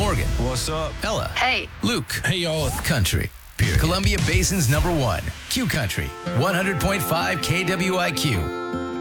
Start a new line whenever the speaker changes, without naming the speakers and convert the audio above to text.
Morgan,
What's up?
Ella,
Hey.
Luke,
Hey, y'all.
Country. Columbia Basin's #1, Q Country, 100.5 KWIQ.